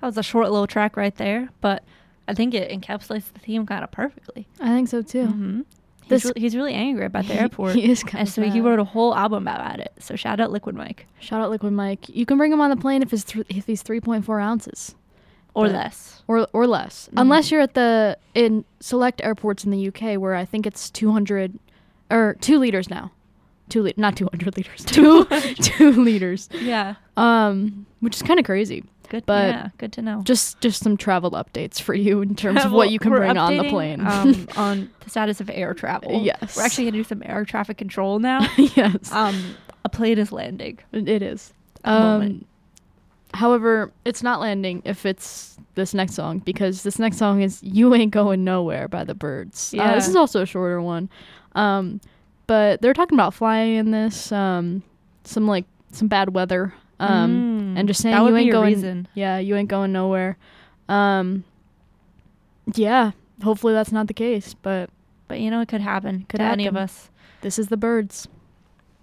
That was a short little track right there, but I think it encapsulates the theme kind of perfectly. I think so too. Mm-hmm. He's really angry about the airport. He is kind and of so he wrote a whole album about it. So shout out Liquid Mike. Shout out Liquid Mike. You can bring him on the plane if he's 3.4 ounces. Or less. Or less. Mm-hmm. Unless you're in select airports in the UK where I think it's 200 or 2 liters now. Not 200 liters. 2 liters. Yeah. Which is kind of crazy. Good. But yeah, good to know. Just some travel updates for you in terms of what you can bring on the plane. On the status of air travel. Yes. We're actually gonna do some air traffic control now. Yes. A plane is landing. It is. At the moment. However, it's not landing if it's this next song, because this next song is "You Ain't Going Nowhere" by the Byrds. Yeah. This is also a shorter one. But they're talking about flying in this, some bad weather. And just saying you ain't going. Reason. Yeah, you ain't going nowhere. Yeah, hopefully that's not the case, but it could happen. Could any of us. This is the Byrds.